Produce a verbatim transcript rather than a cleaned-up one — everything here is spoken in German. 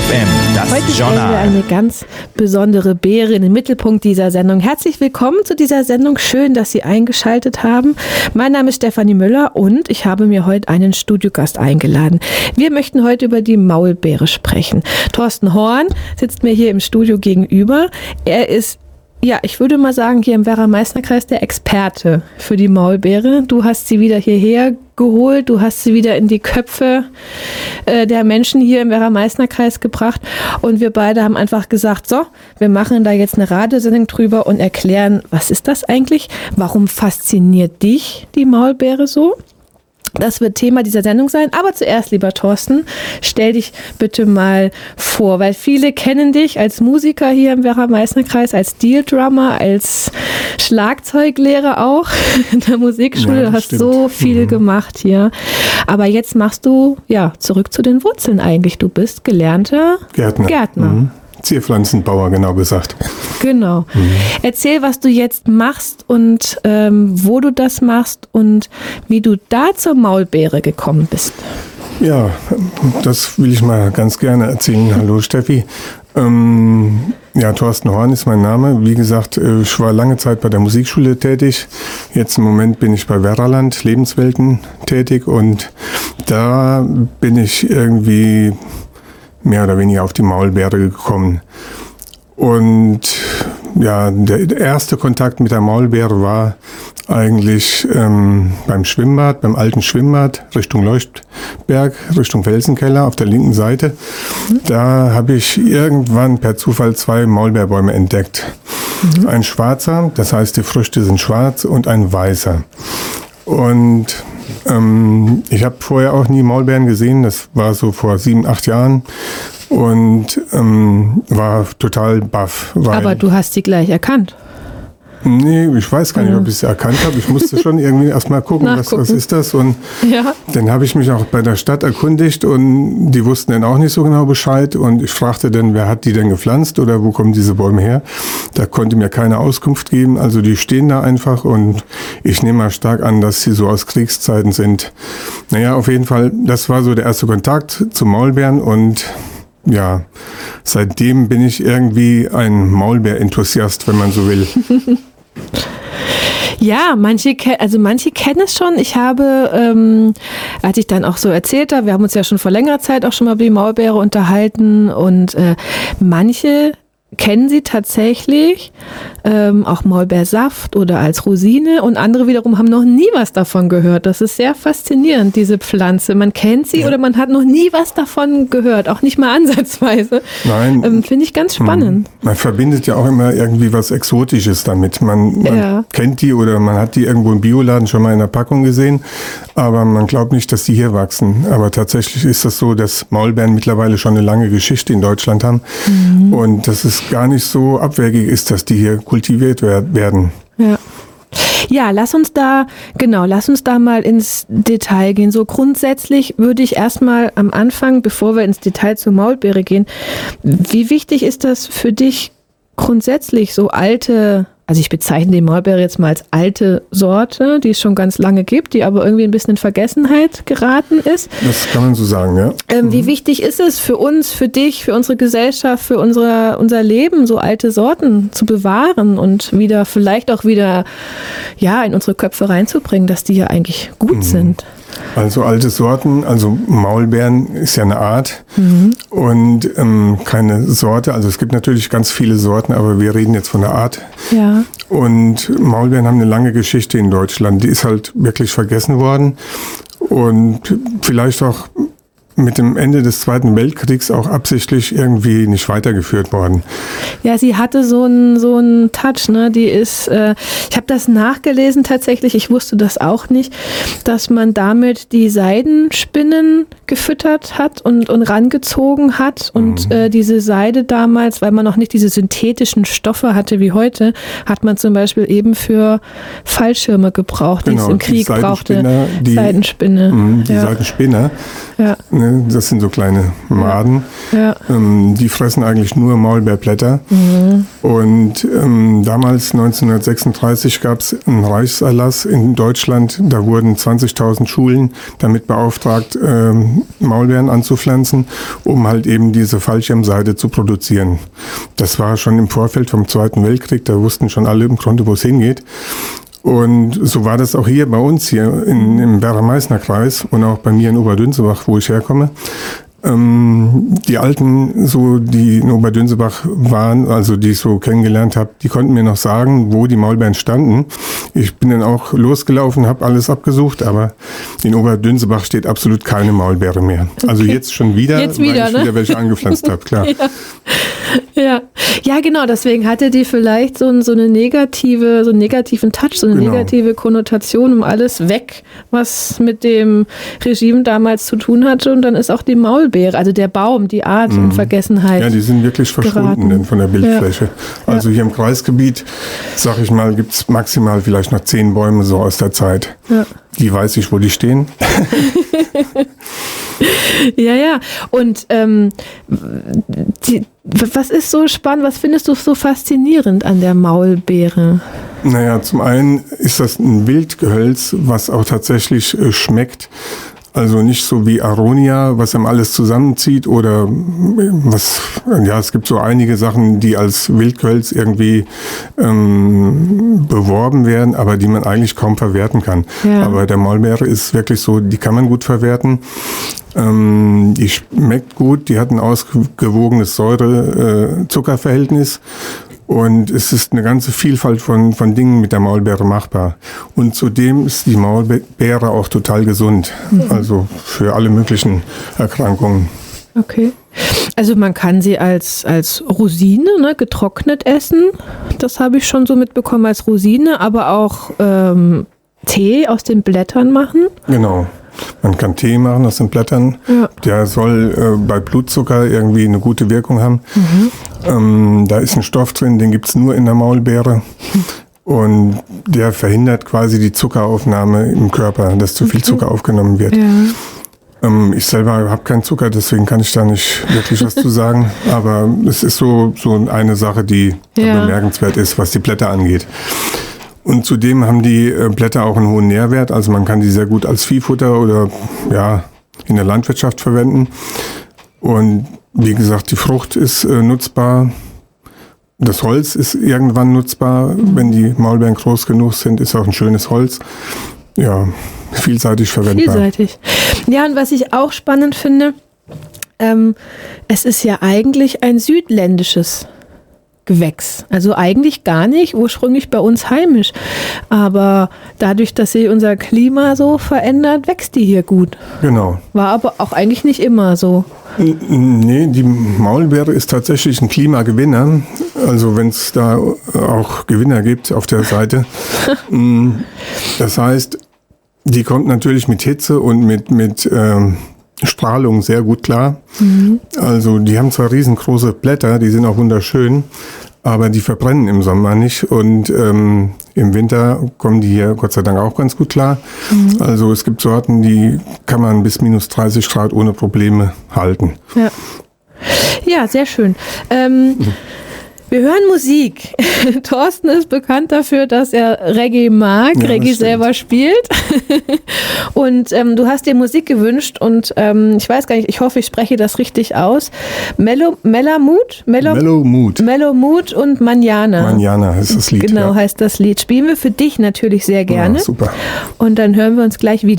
F M, das Heute stellen Journal. wir eine ganz besondere Beere in den Mittelpunkt dieser Sendung. Herzlich willkommen zu dieser Sendung. Schön, dass Sie eingeschaltet haben. Mein Name ist Stefanie Müller und ich habe mir heute einen Studiogast eingeladen. Wir möchten heute über die Maulbeere sprechen. Thorsten Horn sitzt mir hier im Studio gegenüber. Er ist, ja, ich würde mal sagen, hier im Werra-Meißner-Kreis der Experte für die Maulbeere. Du hast sie wieder hierher geholt, du hast sie wieder in die Köpfe äh, der Menschen hier im Werra-Meißner-Kreis gebracht und wir beide haben einfach gesagt, so, wir machen da jetzt eine Radiosendung drüber und erklären, was ist das eigentlich? Warum fasziniert dich die Maulbeere so? Das wird Thema dieser Sendung sein. Aber zuerst, lieber Thorsten, stell dich bitte mal vor, weil viele kennen dich als Musiker hier im Werra-Meißner-Kreis, als Steel-Drummer, als Schlagzeuglehrer auch in der Musikschule. Ja, du hast stimmt. so viel Mhm. gemacht hier. Aber jetzt machst du, ja, zurück zu den Wurzeln eigentlich. Du bist gelernter Gärtner. Gärtner. Mhm. Zierpflanzenbauer, genau gesagt. Genau. Mhm. Erzähl, was du jetzt machst und ähm, wo du das machst und wie du da zur Maulbeere gekommen bist. Ja, das will ich mal ganz gerne erzählen. Hallo Steffi. Ähm, ja, Thorsten Horn ist mein Name. Wie gesagt, ich war lange Zeit bei der Musikschule tätig. Jetzt im Moment bin ich bei Werraland Lebenswelten tätig und da bin ich irgendwie mehr oder weniger auf die Maulbeere gekommen. Und ja, der erste Kontakt mit der Maulbeere war eigentlich ähm, beim Schwimmbad, beim alten Schwimmbad Richtung Leuchtberg, Richtung Felsenkeller auf der linken Seite. Da habe ich irgendwann per Zufall zwei Maulbeerbäume entdeckt. Mhm. Ein schwarzer, das heißt die Früchte sind schwarz, und ein weißer. Und ähm, ich habe vorher auch nie Maulbeeren gesehen, das war so vor sieben, acht Jahren. Und ähm, war total baff. Weil, Aber du hast sie gleich erkannt. Nee, ich weiß gar nicht, ob ich es erkannt habe. Ich musste schon irgendwie erstmal gucken, was, was ist das. Und Ja. dann habe ich mich auch bei der Stadt erkundigt und die wussten dann auch nicht so genau Bescheid. Und ich fragte dann, wer hat die denn gepflanzt oder wo kommen diese Bäume her? Da konnte mir keine Auskunft geben. Also die stehen da einfach und ich nehme mal stark an, dass sie so aus Kriegszeiten sind. Naja, auf jeden Fall, das war so der erste Kontakt zu Maulbeeren und ja, seitdem bin ich irgendwie ein Maulbeer-Enthusiast, wenn man so will. Ja, manche, also manche kennen es schon. Ich habe, ähm, als ich dann auch so erzählt habe, wir haben uns ja schon vor längerer Zeit auch schon mal über die Maulbeere unterhalten und äh, manche kennen sie tatsächlich, ähm, auch Maulbeersaft oder als Rosine, und andere wiederum haben noch nie was davon gehört. Das ist sehr faszinierend, diese Pflanze. Man kennt sie, ja, oder man hat noch nie was davon gehört, auch nicht mal ansatzweise. Nein. Ähm, finde ich ganz spannend. Man verbindet ja auch immer irgendwie was Exotisches damit. Man, man Ja. kennt die oder man hat die irgendwo im Bioladen schon mal in der Packung gesehen, aber man glaubt nicht, dass die hier wachsen. Aber tatsächlich ist das so, dass Maulbeeren mittlerweile schon eine lange Geschichte in Deutschland haben, mhm, und dass es gar nicht so abwegig ist, dass die hier kultiviert werden. Ja. Ja, lass uns da, genau, lass uns da mal ins Detail gehen. So grundsätzlich würde ich erstmal am Anfang, bevor wir ins Detail zur Maulbeere gehen, wie wichtig ist das für dich grundsätzlich, so alte, also ich bezeichne die Maulbeere jetzt mal als alte Sorte, die es schon ganz lange gibt, die aber irgendwie ein bisschen in Vergessenheit geraten ist. Das kann man so sagen, ja. Ähm, wie wichtig ist es für uns, für dich, für unsere Gesellschaft, für unsere, unser Leben, so alte Sorten zu bewahren und wieder, vielleicht auch wieder, ja, in unsere Köpfe reinzubringen, dass die ja eigentlich gut mhm. sind? Also alte Sorten, also Maulbeeren ist ja eine Art, mhm, und ähm, keine Sorte. Also es gibt natürlich ganz viele Sorten, aber wir reden jetzt von der Art. Ja. Und Maulbeeren haben eine lange Geschichte in Deutschland. Die ist halt wirklich vergessen worden und vielleicht auch mit dem Ende des Zweiten Weltkriegs auch absichtlich irgendwie nicht weitergeführt worden. Ja, sie hatte so einen so einen Touch, ne? Die ist, äh, ich habe das nachgelesen tatsächlich, ich wusste das auch nicht, dass man damit die Seidenspinnen gefüttert hat und, und rangezogen hat und mhm. äh, diese Seide damals, weil man noch nicht diese synthetischen Stoffe hatte wie heute, hat man zum Beispiel eben für Fallschirme gebraucht, die genau, es im Krieg die brauchte. Die Seidenspinne. Mh, die ja. Seidenspinne. Ja. Schwäne, das sind so kleine Maden, Ja. ähm, die fressen eigentlich nur Maulbeerblätter. Mhm. Und ähm, damals, neunzehnhundertsechsunddreißig, gab es einen Reichserlass in Deutschland. Da wurden zwanzigtausend Schulen damit beauftragt, ähm, Maulbeeren anzupflanzen, um halt eben diese Fallschirmseide zu produzieren. Das war schon im Vorfeld vom Zweiten Weltkrieg, da wussten schon alle im Grunde, wo es hingeht. Und so war das auch hier bei uns, hier in, im Werra-Meißner-Kreis und auch bei mir in Oberdünzebach, wo ich herkomme. Ähm, die Alten, so die in Oberdünzebach waren, also die ich so kennengelernt habe, die konnten mir noch sagen, wo die Maulbeeren standen. Ich bin dann auch losgelaufen, habe alles abgesucht, aber in Oberdünzebach steht absolut keine Maulbeere mehr. Okay. Also jetzt schon wieder, jetzt wieder weil ich ne? wieder welche angepflanzt habe, klar. Ja. Ja. Ja, genau, deswegen hatte die vielleicht so, so eine negative, so einen negativen Touch, so eine genau. negative Konnotation, um alles weg, was mit dem Regime damals zu tun hatte. Und dann ist auch die Maulbeere, also der Baum, die Art mhm. in Vergessenheit. Ja, die sind wirklich verschwunden denn von der Bildfläche. Ja. Also hier im Kreisgebiet, sag ich mal, gibt es maximal vielleicht noch zehn Bäume so aus der Zeit. Ja. Die weiß ich, wo die stehen. Ja, ja. Und ähm, die, was ist so spannend, was findest du so faszinierend an der Maulbeere? Naja, zum einen ist das ein Wildgehölz, was auch tatsächlich äh, schmeckt. Also nicht so wie Aronia, was einem alles zusammenzieht oder was, ja, es gibt so einige Sachen, die als Wildgehölz irgendwie ähm, beworben werden, aber die man eigentlich kaum verwerten kann. Ja. Aber der Maulbeere ist wirklich so, die kann man gut verwerten. Ähm, die schmeckt gut, die hat ein ausgewogenes Säure-Zucker-Verhältnis. Und es ist eine ganze Vielfalt von, von Dingen mit der Maulbeere machbar. Und zudem ist die Maulbeere auch total gesund. Mhm. Also für alle möglichen Erkrankungen. Okay. Also man kann sie als, als Rosine, ne, getrocknet essen. Das habe ich schon so mitbekommen als Rosine. Aber auch ähm, Tee aus den Blättern machen. Genau. Man kann Tee machen aus den Blättern. Ja. Der soll äh, bei Blutzucker irgendwie eine gute Wirkung haben. Mhm. Ähm, da ist ein Stoff drin, den gibt es nur in der Maulbeere. Und der verhindert quasi die Zuckeraufnahme im Körper, dass zu viel Zucker aufgenommen wird. Ja. Ähm, ich selber habe keinen Zucker, deswegen kann ich da nicht wirklich was zu sagen. Aber es ist so, so eine Sache, die ja. bemerkenswert ist, was die Blätter angeht. Und zudem haben die Blätter auch einen hohen Nährwert, also man kann die sehr gut als Viehfutter oder ja in der Landwirtschaft verwenden. Und wie gesagt, die Frucht ist äh, nutzbar, das Holz ist irgendwann nutzbar, wenn die Maulbeeren groß genug sind, ist auch ein schönes Holz. Ja, vielseitig verwendbar. Vielseitig. Ja, und was ich auch spannend finde, ähm, es ist ja eigentlich ein südländisches Gewächs. Also eigentlich gar nicht ursprünglich bei uns heimisch. Aber dadurch, dass sich unser Klima so verändert, wächst die hier gut. Genau. War aber auch eigentlich nicht immer so. Nee, die Maulbeere ist tatsächlich ein Klimagewinner. Also wenn es da auch Gewinner gibt auf der Seite. Das heißt, die kommt natürlich mit Hitze und mit, mit ähm, Strahlung sehr gut klar. Mhm. Also die haben zwar riesengroße Blätter, die sind auch wunderschön, aber die verbrennen im Sommer nicht und ähm, im Winter kommen die hier Gott sei Dank auch ganz gut klar. Mhm. Also es gibt Sorten, die kann man bis minus dreißig Grad ohne Probleme halten. Ja, ja, sehr schön. Ähm, mhm. Wir hören Musik. Thorsten ist bekannt dafür, dass er Reggae mag, ja, Reggae selber spielt. Und ähm, du hast dir Musik gewünscht und ähm, ich weiß gar nicht, ich hoffe, ich spreche das richtig aus. Mellow, Mellamut? Mellow, Mellow Mood. Mellow Mood und Manjana. Manjana heißt das Lied. Genau, ja. heißt das Lied. Spielen wir für dich natürlich sehr gerne. Ja, super. Und dann hören wir uns gleich wieder.